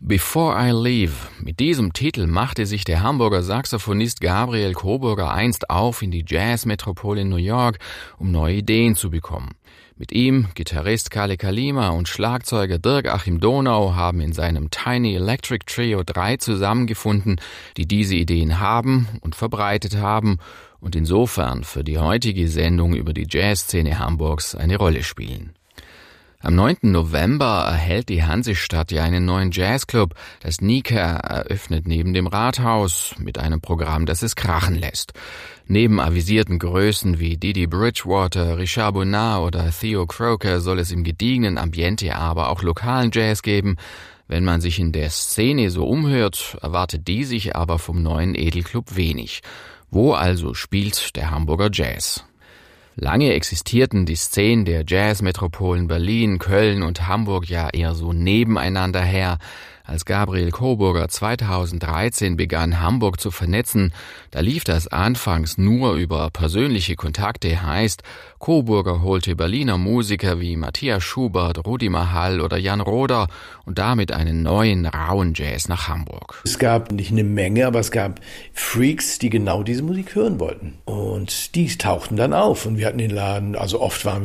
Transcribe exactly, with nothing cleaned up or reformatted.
Before I Leave. Mit diesem Titel machte sich der Hamburger Saxophonist Gabriel Coburger einst auf in die Jazzmetropole in New York, um neue Ideen zu bekommen. Mit ihm, Gitarrist Kalle Kalima und Schlagzeuger Dirk-Achim Donau haben in seinem Tiny Electric Trio drei zusammengefunden, die diese Ideen haben und verbreitet haben und insofern für die heutige Sendung über die Jazzszene Hamburgs eine Rolle spielen. Am neunten November erhält die Hansestadt ja einen neuen Jazzclub. Das Nika eröffnet neben dem Rathaus mit einem Programm, das es krachen lässt. Neben avisierten Größen wie Didi Bridgewater, Richard Bonnat oder Theo Croker soll es im gediegenen Ambiente aber auch lokalen Jazz geben. Wenn man sich in der Szene so umhört, erwartet die sich aber vom neuen Edelclub wenig. Wo also spielt der Hamburger Jazz? Lange existierten die Szenen der Jazzmetropolen Berlin, Köln und Hamburg ja eher so nebeneinander her. Als Gabriel Coburger zweitausenddreizehn begann, Hamburg zu vernetzen, da lief das anfangs nur über persönliche Kontakte, heißt, Coburger holte Berliner Musiker wie Matthias Schubert, Rudi Mahal oder Jan Roder und damit einen neuen, rauen Jazz nach Hamburg. Es gab nicht eine Menge, aber es gab Freaks, die genau diese Musik hören wollten. Und die tauchten dann auf und wir hatten den Laden, also oft waren